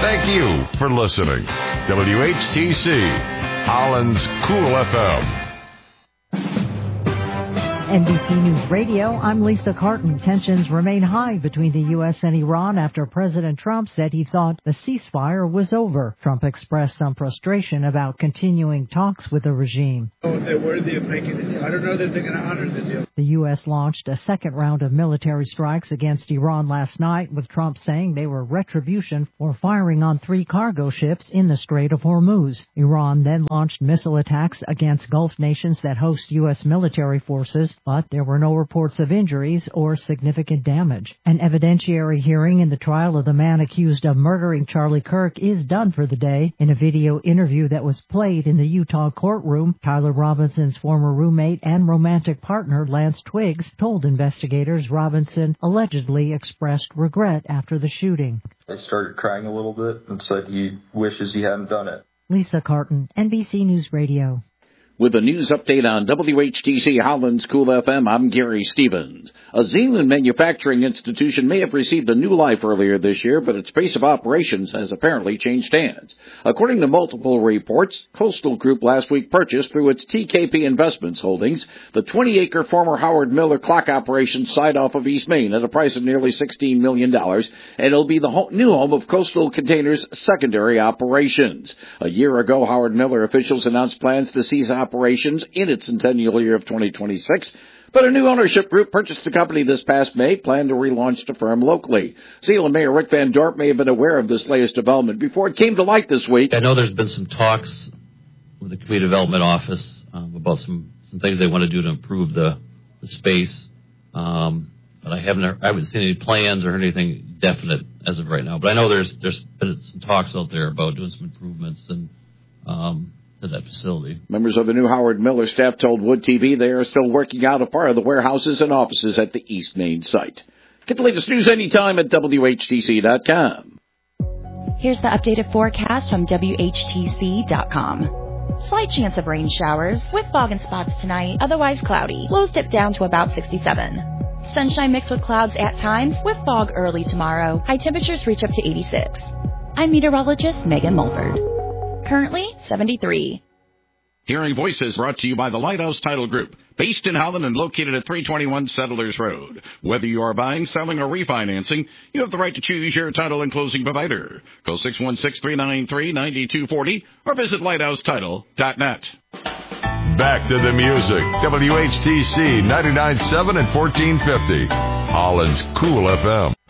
Thank you for listening. WHTC, Holland's Cool FM. NBC News Radio, I'm Lisa Carton. Tensions remain high between the U.S. and Iran after President Trump said he thought the ceasefire was over. Trump expressed some frustration about continuing talks with the regime. They're worthy of making a deal. I don't know that they're going to honor the deal. The U.S. launched a second round of military strikes against Iran last night, with Trump saying they were retribution for firing on 3 cargo ships in the Strait of Hormuz. Iran then launched missile attacks against Gulf nations that host U.S. military forces, but there were no reports of injuries or significant damage. An evidentiary hearing in the trial of the man accused of murdering Charlie Kirk is done for the day. In a video interview that was played in the Utah courtroom, Tyler Robinson's former roommate and romantic partner, Lance Twiggs, told investigators Robinson allegedly expressed regret after the shooting. I started crying a little bit and said he wishes he hadn't done it. Lisa Carton, NBC News Radio. With a news update on WHTC Holland's Cool FM, I'm Gary Stevens. A Zeeland manufacturing institution may have received a new life earlier this year, but its base of operations has apparently changed hands. According to multiple reports, Coastal Group last week purchased through its TKP Investments holdings the 20-acre former Howard Miller clock operations site off of East Main at a price of nearly $16 million, and it'll be the new home of Coastal Container's secondary operations. A year ago, Howard Miller officials announced plans to cease operations in its centennial year of 2026, but a new ownership group purchased the company this past May, planned to relaunch the firm locally. Zeeland Mayor Rick Van Dorp may have been aware of this latest development before it came to light this week. I know there's been some talks with the Community Development Office about some things they want to do to improve the space, but I haven't seen any plans or heard anything definite as of right now. But I know there's been some talks out there about doing some improvements and to that facility. Members of the new Howard Miller staff told Wood TV they are still working out a part of the warehouses and offices at the East Main site. Get the latest news anytime at WHTC.com. Here's the updated forecast from WHTC.com. Slight chance of rain showers with fog in spots tonight, otherwise cloudy. Lows dip down to about 67. Sunshine mixed with clouds at times with fog early tomorrow. High temperatures reach up to 86. I'm meteorologist Megan Mulford. Currently 73. Hearing Voices brought to you by the Lighthouse Title Group, based in Holland and located at 321 Settlers Road. Whether you are buying, selling, or refinancing, you have the right to choose your title and closing provider. Call 616-393-9240 or visit lighthousetitle.net. Back to the music. WHTC 99.7 and 1450. Holland's Cool FM.